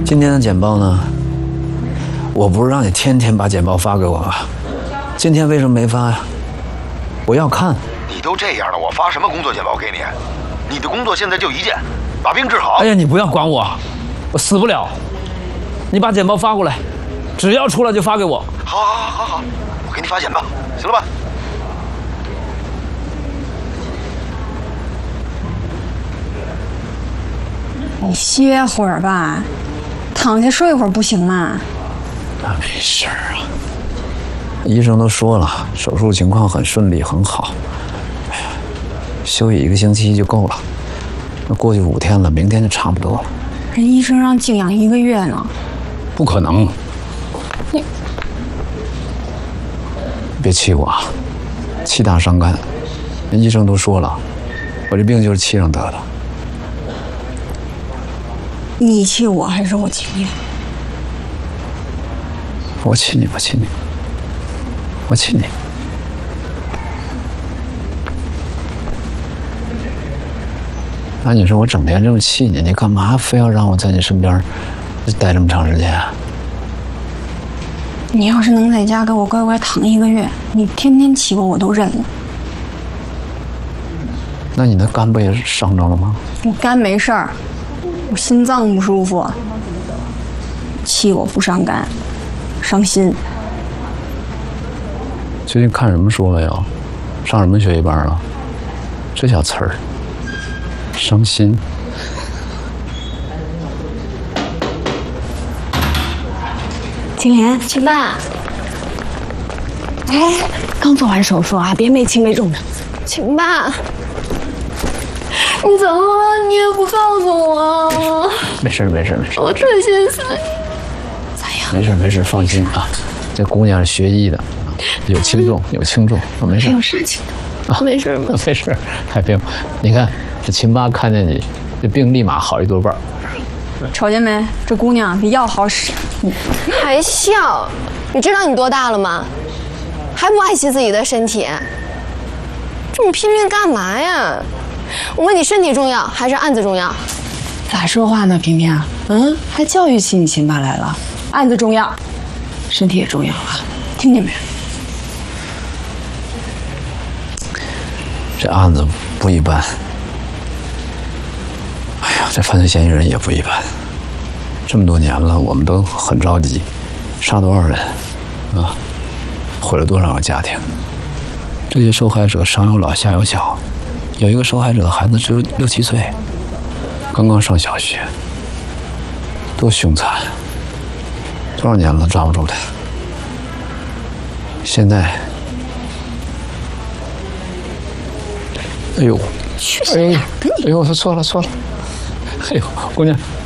今天的简报呢？我不是让你天天把简报发给我吗？今天为什么没发呀？我要看。 你都这样了，我发什么工作简报给你？你的工作现在就一件，把病治好。 哎呀，你不要管我，我死不了。你把简报发过来，只要出来就发给我。 好，我给你发简报，行了吧？ 你歇会儿吧，躺下睡会儿不行吗？ 那没事儿啊，医生都说了，手术情况很顺利，很好。哎呀，休息1个星期就够了。那过去5天了，明天就差不多了。 人医生让静养1个月呢。 不可能！ 你别气我啊，气大伤肝。人医生都说了，我这病就是气上得的。 你气我还是我气你？ 我气你，我气你，我气你。那你说我整天这么气你，你干嘛非要让我在你身边待这么长时间啊？ 你要是能在家给我乖乖躺1个月，你天天气我都认了。 那你的肝不也伤着了吗？ 我肝没事儿，我心脏不舒服。气我不伤肝，伤心。 最近看什么书了又？上什么学习班了？这小词儿，伤心。 青莲，青爸，哎，刚做完手术啊，别没轻没重的。青爸，你怎么了？你也不告诉我。 没事， 我这心思咋样？ 没事，放心啊。这姑娘是学医的，有轻重，没事。 没有事情啊，没事吗？ 没事，还别，你看这秦爸看见你，这病立马好1多半。 瞅见没？这姑娘比药好使。 还笑？你知道你多大了吗？还不爱惜自己的身体？这么拼命干嘛呀？我问你，身体重要还是案子重要？ 咋说话呢，萍萍？还教育起你秦爸来了？ 案子重要， 身体也重要啊， 听见没？ 这案子不一般。哎呀，这犯罪嫌疑人也不一般。这么多年了，我们都很着急，杀多少人啊，毁了多少个家庭。这些受害者上有老下有小，有一个受害者的孩子只有6、7岁，刚刚上小学，多凶残！多少年了抓不住他，现在，哎呦，哎呦，我说错了，哎呦，姑娘。